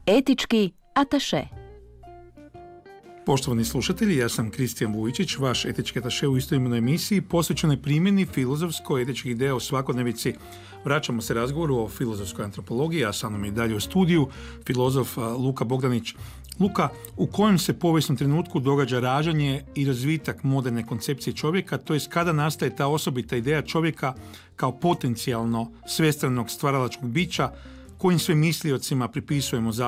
Etički ataše. Poštovani slušatelji, ja sam Kristijan Vujčić, vaš etički ataše u istoimenoj emisiji posvećenoj primjeni filozofsko-etičkih ideja u svakodnevici. Vraćamo se razgovoru o filozofskoj antropologiji, a sa mnom je dalje u studiju filozof Luka Bogdanić. Luka, u kojem se povijesnom trenutku događa rađanje i razvitak moderne koncepcije čovjeka, to jest kada nastaje ta osobita ideja čovjeka kao potencijalno svestranog stvaralačkog bića, kojim sve misliocima pripisujemo